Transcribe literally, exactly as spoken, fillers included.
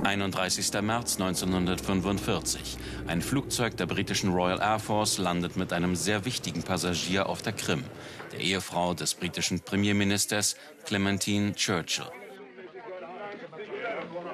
einunddreißigster März neunzehnhundertfünfundvierzig. Ein Flugzeug der britischen Royal Air Force landet mit einem sehr wichtigen Passagier auf der Krim, der Ehefrau des britischen Premierministers Clementine Churchill.